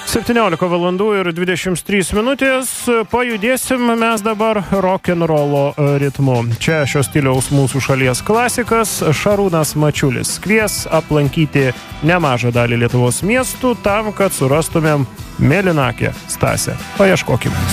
17 valandų ir 23 minutės. Pajudėsim mes dabar rock'n'rollo ritmu. Čia šio stiliaus mūsų šalies klasikas Šarūnas Mačiulis kvies aplankyti nemažą dalį Lietuvos miestų tam, kad surastumėm Mėlynakę Stasę. Paieškokime.